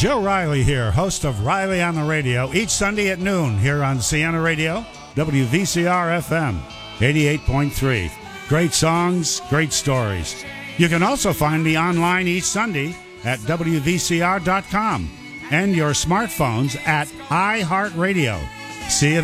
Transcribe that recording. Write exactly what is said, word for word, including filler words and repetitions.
Joe Riley here, host of Riley on the Radio, each Sunday at noon here on Siena Radio, W V C R F M, eighty-eight point three. Great songs, great stories. You can also find me online each Sunday at W V C R dot com and your smartphones at iHeartRadio. See you